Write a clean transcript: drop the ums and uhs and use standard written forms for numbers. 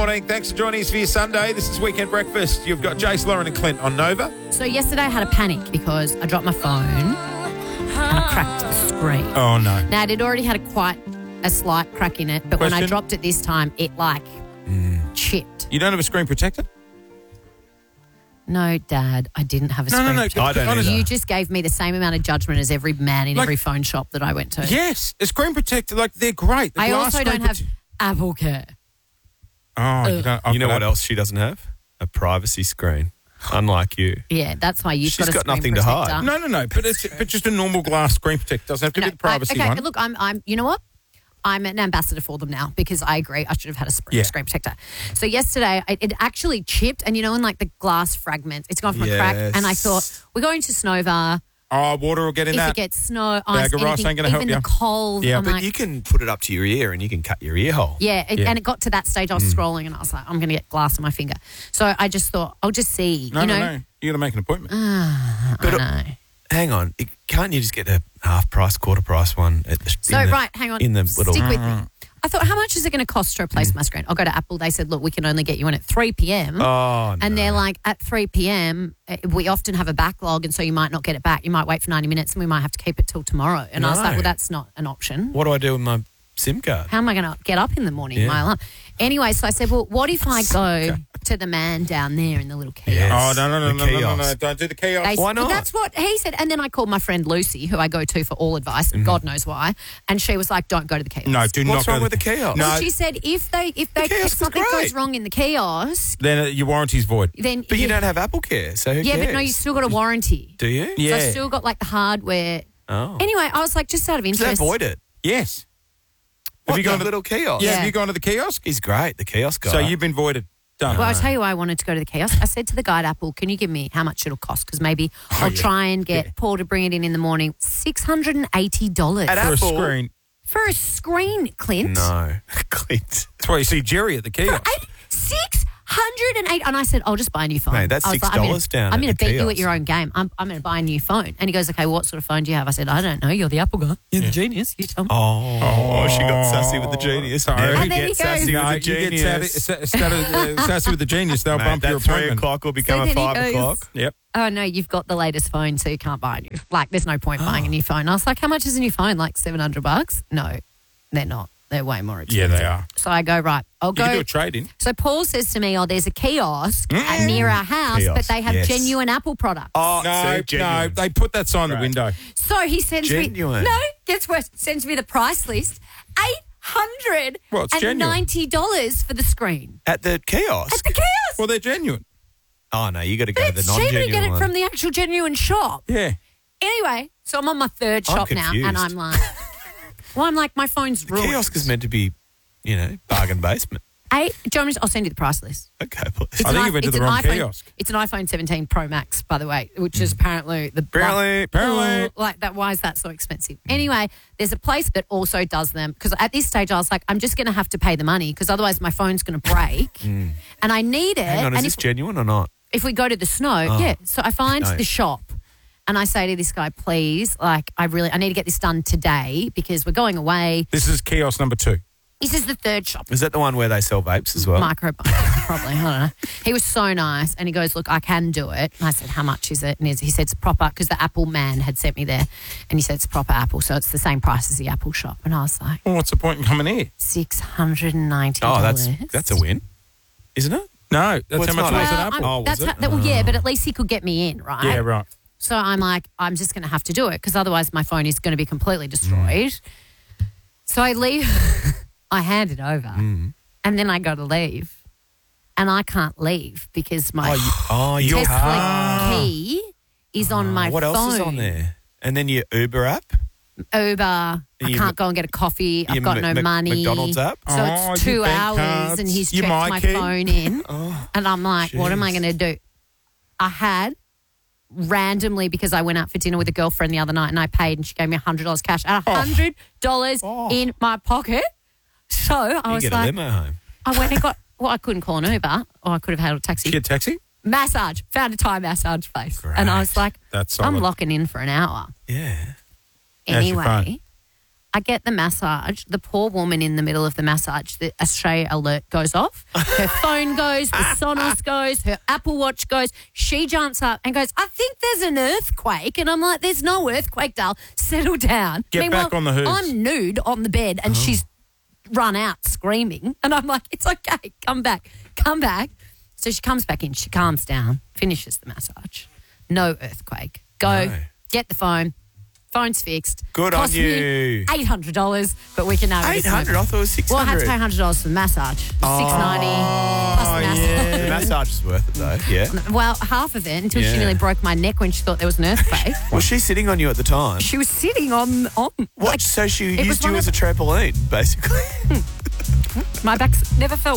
morning. Thanks for joining us for your Sunday. This is Weekend Breakfast. You've got Jace, Lauren and Clint on Nova. So yesterday I had a panic because I dropped my phone and I cracked the screen. Oh, no. Now, it had already had quite a slight crack in it, but when I Question? dropped it this time, it chipped. You don't have a screen protector? No, Dad, I didn't have a screen protector. I don't either. You just gave me the same amount of judgment as every man in every phone shop that I went to. Yes. A screen protector, they're great. The I glass also screen don't have Apple Care. Oh, you don't. You know what else she doesn't have? A privacy screen. Unlike you. Yeah, that's why you've She's got a got screen nothing to protector. hide. No. But just a normal glass screen protector. Doesn't have to be the privacy okay, one. look, I'm. You know what? I'm an ambassador for them now because I agree I should have had a screen protector. So yesterday it actually chipped, and in like the glass fragments, it's gone from a crack. And I thought we're going to Snowvar. Oh, water will get in that. If it gets snow, ice, Bag of rice anything, ain't gonna help even you. the cold. Yeah. I'm But like, you can put it up to your ear and you can cut your ear hole. and it got to that stage. I was scrolling and I was like, I'm going to get glass on my finger. So I just thought I'll just see. No. You got to make an appointment. But I know. hang on. Can't you just get a half price, quarter price one at the hang on. in the little Stick with me. I thought, how much is it going to cost to replace my screen? I'll go to Apple. They said, look, we can only get you in at 3 p.m. Oh, And no. they're like, at 3 p.m., we often have a backlog, and so you might not get it back. You might wait for 90 minutes, and we might have to keep it till tomorrow. And I was like, No. well, that's not an option. What do I do with my SIM card? How am I going to get up in the morning? Yeah. My alarm. Anyway, so I said, well, what if I go to the man down there in the little kiosk? Yes. Oh, no. The kiosk. Don't do the kiosk. They- Why not? Well, that's what he said. And then I called my friend Lucy, who I go to for all advice, and God knows why. And she was like, don't go to the kiosk. No, do not What's go wrong to with the kiosk? No. Well, she said if kiosk is something great. goes wrong in the kiosk, Then your warranty's void. then But you don't have Apple Care, so who yeah, cares? but no, you still got a warranty. Do you? Yeah. So I still got like the hardware. Oh. Anyway, I was like, just out of Does that interest. void it? Yes. Have you you gone got to- a little kiosk? Yeah. Yeah. Have you gone to the kiosk? He's great, the kiosk guy. So you've been voided. Done. Well, I'll tell you why I wanted to go to the kiosk. I said to the guy at Apple, can you give me how much it'll cost? Because maybe I'll try and get Paul to bring it in the morning. $680 At For a Apple? screen. for a screen, Clint. No. Clint. That's why you see Jerry at the kiosk. 608, and I said, I'll just buy a new phone. Mate, that's I was $6 down I'm at going the to beat you at kiosk. your own game. I'm going to buy a new phone. And he goes, okay, what sort of phone do you have? I said, I don't know. You're the Apple guy. You're the genius. You tell me. Oh, she got sassy with the genius. Sorry. Never And then get he sassy goes- No, with the you get genius. sassy with the genius. They'll Mate, bump your that 3 appointment. o'clock will become So a then he 5 goes- o'clock. Yep. Oh, no, you've got the latest phone, so you can't buy a new. Like, there's no point buying a new phone. I was like, how much is a new phone? Like $700? No, they're not. They're way more Yeah, expensive. they are. So I go, right, I'll You go. can do a trade-in. So Paul says to me, there's a kiosk near our house, but Kiosk, they have yes. genuine Apple products. Oh, No, see, genuine. they put that sign in the Right. window. So he sends Genuine. me. No, guess what? Sends me the price list. Well, it's genuine. $890 for the screen At the kiosk? at the kiosk. Well, they're genuine. Oh, no, you got to go But to the it's cheaper to non-genuine get it one. from the actual genuine shop. Yeah. Anyway, so I'm on my third I'm shop now, and confused. I'm like, well, I'm like, my phone's The ruined. kiosk is meant to be, bargain basement. Do you want me to- I'll send you the price list. Okay, please. I think you went to the wrong iPhone, kiosk. It's an iPhone 17 Pro Max, by the way, which is apparently the Apparently. like that. Why is that so expensive? Anyway, there's a place that also does them because at this stage I was like, I'm just going to have to pay the money because otherwise my phone's going to break, and I need it. Hang on, is and this genuine or not? if we go to the snow, yeah. So I find No. the shop. And I say to this guy, please, like, I need to get this done today because we're going away. This is kiosk number 2. This is the third shop. Is that the one where they sell vapes as well? Microbiome, probably. I don't know. He was so nice, and he goes, "Look, I can do it." And I said, "How much is it?" And he said, "It's proper," because the Apple man had sent me there, and he said it's proper Apple, so it's the same price as the Apple shop. And I was like, Well, what's the point in coming here? $690. Oh, that's a win, isn't it? No, that's Well, how it's much not. was it Well, Apple? Oh, was that's it? well, yeah, but at least he could get me in, right? Yeah, right. So I'm like, I'm just going to have to do it because otherwise my phone is going to be completely destroyed. So I leave, I hand it over, and then I go to leave, and I can't leave because my Your Tesla key is on my What phone. else is on there? And then your Uber app? Uber, I Your can't go and get a coffee. I've your got no money. McDonald's app? So Oh, it's 2 your bank hours cards, and he's your checked My my Key. phone in. And I'm like, what am I jeez. going to do? I had randomly, because I went out for dinner with a girlfriend the other night and I paid and she gave me $100 cash and $100 in my pocket. So I You was get a like, limo home. I went and got, well, I couldn't call an Uber or I could have had a taxi. Get a taxi? Massage, found a Thai massage place. And I was like, That's I'm solid. locking in for an hour. Yeah. How's your phone? Anyway, I get the massage. The poor woman in the middle of the massage, the Australia alert goes off. Her phone goes, the Sonos goes, her Apple Watch goes. She jumps up and goes, I think there's an earthquake. And I'm like, there's no earthquake, doll. Settle down. Get back on the hooves. I'm nude on the bed and she's run out screaming. And I'm like, it's okay. Come back. So she comes back in. She calms down, finishes the massage. No earthquake. Go, get the phone. Phone's fixed. Good Cost on you. me $800, but we can now. $800? I thought it was $600. Well, I had to pay $100 for the massage. $690 plus the massage. The massage is worth it though. Yeah. Well, half of it until she nearly broke my neck when she thought there was an earthquake. Was she sitting on you at the time? She was sitting on. What? Like, So she it was used you one as a of- trampoline, basically. My back's never felt